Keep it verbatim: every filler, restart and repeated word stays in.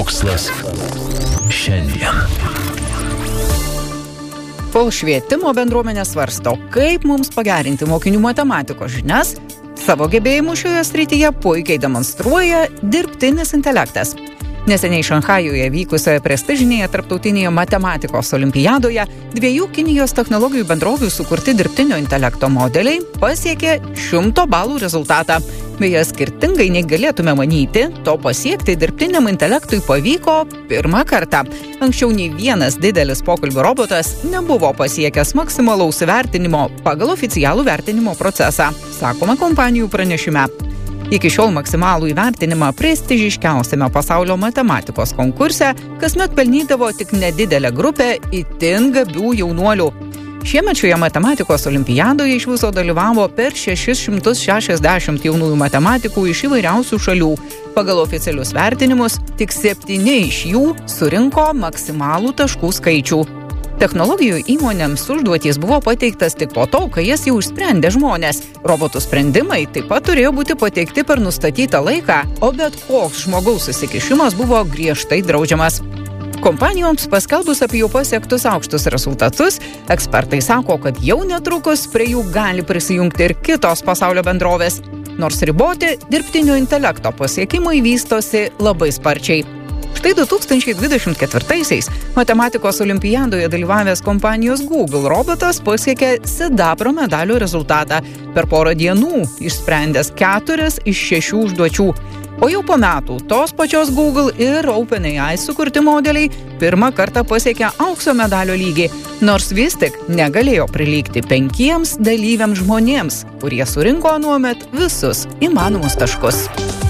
Mokslas šiandien. Kol švietimo bendruomenė svarsto, kaip mums pagerinti mokinių matematikos žinias, savo gebėjimų šioje srityje puikiai demonstruoja dirbtinis intelektas. Neseniai Šanchajuje vykusioje prestižinėje tarptautinėje matematikos olimpiadoje dviejų Kinijos technologijų bendrovių sukurti dirbtinio intelekto modeliai pasiekė šimto balų rezultatą. Beje, skirtingai nei galėtume manyti, to pasiekti dirbtiniam intelektui pavyko pirmą kartą. Anksčiau nei vienas didelis pokalbių robotas nebuvo pasiekęs maksimalaus įvertinimo pagal oficialų vertinimo procesą, sakoma kompanijų pranešime. Iki šiol maksimalų įvertinimą prestižiškiausiame pasaulio matematikos konkurse kasmet pelnydavo tik nedidelė grupė itin gabių jaunuolių. Šiemet šioje matematikos olimpiadoje iš viso dalyvavo per šešis šimtus šešiasdešimt jaunųjų matematikų iš įvairiausių šalių. Pagal oficialius vertinimus tik septyni iš jų surinko maksimalų taškų skaičių. Technologijų įmonėms užduotys buvo pateiktas tik po to, kai jas jau išsprendė žmonės. Robotų sprendimai taip pat turėjo būti pateikti per nustatytą laiką, o bet koks žmogaus įsikišimas buvo griežtai draudžiamas. Kompanijoms paskelbus apie jų pasiektus aukštus rezultatus, ekspertai sako, kad jau netrukus prie jų gali prisijungti ir kitos pasaulio bendrovės, nors riboti dirbtinio intelekto pasiekimai vystosi labai sparčiai. Štai du tūkstančiai dvidešimt ketvirtaisiais matematikos olimpiadoje dalyvavęs kompanijos Google robotas pasiekė sidabro medalio rezultatą per porą dienų, išsprendęs keturias iš šešių užduočių. O jau po metų tos pačios Google ir OpenAI sukurti modeliai pirmą kartą pasiekė aukso medalio lygį, nors vis tik negalėjo prilygti penkiems dalyviams žmonėms, kurie surinko anuomet visus įmanomus taškus.